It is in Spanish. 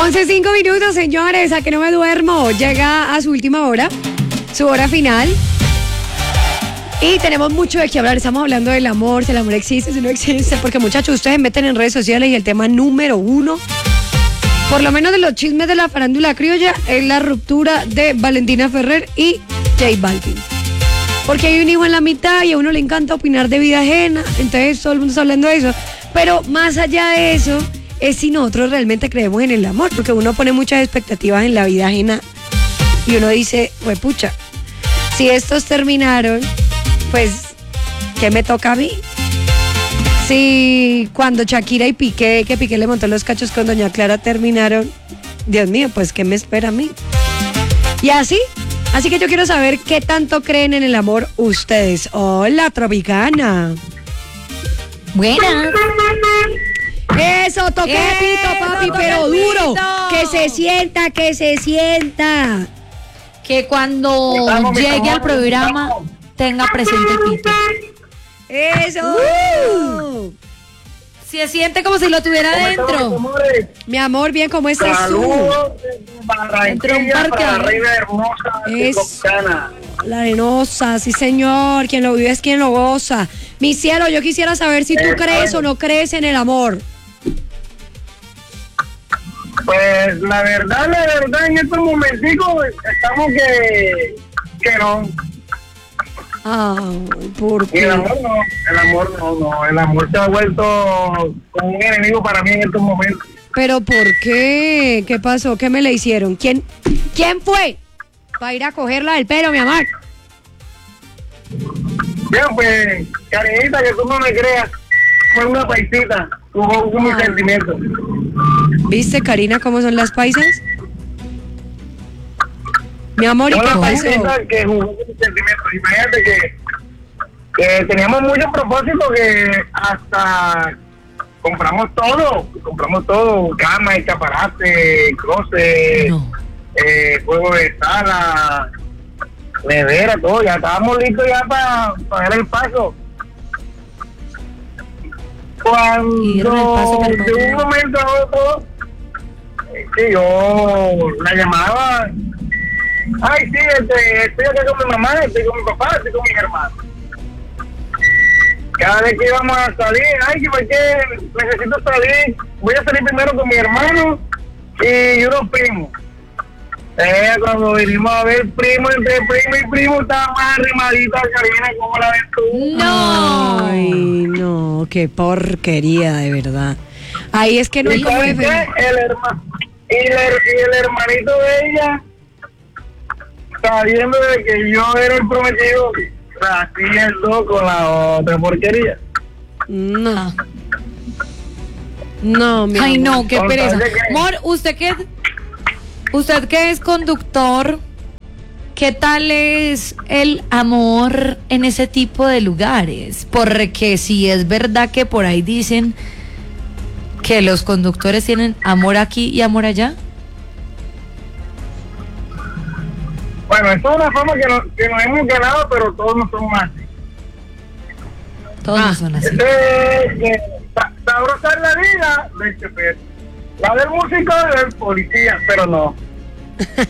11:05, señores, a que no me duermo. Llega a su última hora, su hora final. Y tenemos mucho de qué hablar. Estamos hablando del amor, si el amor existe, si no existe. Porque, muchachos, ustedes se meten en redes sociales y el tema número uno, por lo menos de los chismes de la farándula criolla, es la ruptura de Valentina Ferrer y J Balvin. Porque hay un hijo en la mitad y a uno le encanta opinar de vida ajena. Entonces todo el mundo está hablando de eso. Pero más allá de eso, es si nosotros realmente creemos en el amor. Porque uno pone muchas expectativas en la vida ajena y uno dice, pues pucha, si estos terminaron, pues, ¿qué me toca a mí? Si cuando Shakira y Piqué, que Piqué le montó los cachos con doña Clara, terminaron, Dios mío, pues ¿qué me espera a mí? Y así que yo quiero saber qué tanto creen en el amor ustedes. Hola, Tropicana. Buenas. Eso, toqué pito, papi, pero duro. Que se sienta, que se sienta. Que cuando llegue al programa tenga presente el pito. Eso. Se siente como si lo tuviera adentro. Mi amor, bien, ¿cómo estás Saludos Entre un parque para la reina hermosa de Tropicana. La arenosa, sí señor, quien lo vive es quien lo goza. Mi cielo, yo quisiera saber si tú crees o no crees en el amor. Pues la verdad, en estos momenticos estamos que no. ¿Por Y qué? el amor no, el amor se ha vuelto como un enemigo para mí en estos momentos. ¿Pero por qué? ¿Qué pasó? ¿Qué me le hicieron? ¿Quién fue? Para ir a cogerla del pelo, mi amor. Bien, pues, cariñita, que tú no me creas, fue una paisita, jugó con mis sentimientos. ¿Viste, Karina, cómo son las paisas? Mi amor, ¿y Fue qué una pasó? paisita que jugó con mis sentimientos. Imagínate que teníamos muchos propósitos que hasta compramos todo, cama, escaparate, closet, juego de sala, nevera, todo, ya estábamos listos ya para dar el paso. Cuando de un momento a otro, que yo la llamaba, ay sí, estoy acá con mi mamá, estoy con mi papá, estoy con mis hermanos. Cada vez que íbamos a salir, ay, ¿por qué necesito salir? Voy a salir primero con mi hermano y unos primos. Cuando vinimos a ver primo, entre primo y primo, estaba más arrimadita, Karina, ¿cómo la ves tú? No. Ay, no, qué porquería, de verdad. Ahí es que no hay ¿Y como sabes qué? El hermanito de ella, sabiendo de que yo era el prometido, así el dos con la otra porquería. No. No, mi Ay, amor. no, qué pereza. Entonces, ¿qué? Amor, usted que es conductor, ¿qué tal es el amor en ese tipo de lugares? Porque si es verdad que por ahí dicen que los conductores tienen amor aquí y amor allá. Bueno, esto es una forma que nos hemos ganado, pero todos no somos así. Todos no son así. Sabrosa es la vida del chofer, la del músico y del policía, pero no.